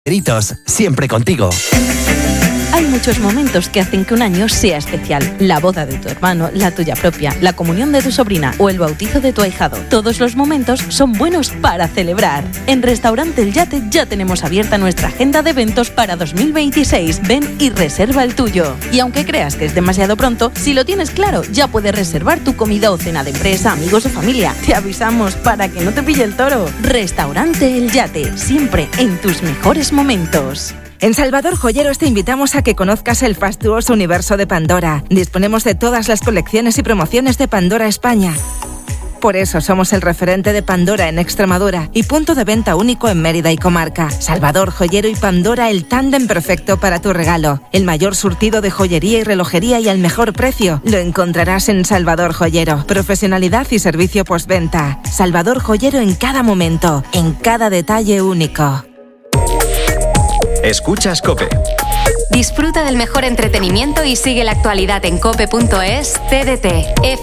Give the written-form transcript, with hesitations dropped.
Siempre contigo. Hay muchos momentos que hacen que un año sea especial. La boda de tu hermano, la tuya propia, la comunión de tu sobrina o el bautizo de tu ahijado. Todos los momentos son buenos para celebrar. En Restaurante El Yate ya tenemos abierta nuestra agenda de eventos para 2026. Ven y reserva el tuyo. Y aunque creas que es demasiado pronto, si lo tienes claro, ya puedes reservar tu comida o cena de empresa, amigos o familia. Te avisamos para que no te pille el toro. Restaurante El Yate, siempre en tus mejores momentos. En Salvador Joyeros te invitamos a que conozcas el fastuoso universo de Pandora. Disponemos de todas las colecciones y promociones de Pandora España. Por eso somos el referente de Pandora en Extremadura y punto de venta único en Mérida y comarca. Salvador Joyero y Pandora, el tándem perfecto para tu regalo. El mayor surtido de joyería y relojería y al mejor precio lo encontrarás en Salvador Joyero. Profesionalidad y servicio postventa. Salvador Joyero en cada momento, en cada detalle único. Escuchas COPE. Disfruta del mejor entretenimiento y sigue la actualidad en cope.es, TDT,